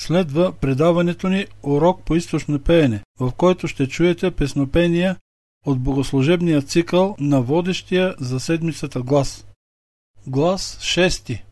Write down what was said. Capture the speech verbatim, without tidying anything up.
Следва предаването ни Урок по източно пеене, в който ще чуете песнопения от богослужебния цикъл на водещия за седмицата глас. Глас шести.